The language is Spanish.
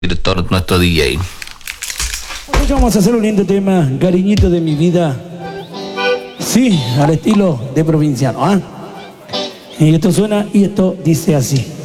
director, nuestro DJ. Vamos a hacer un lindo tema, Cariñito de mi vida. Sí, al estilo de provinciano, ¿ah? Y esto suena y esto dice así.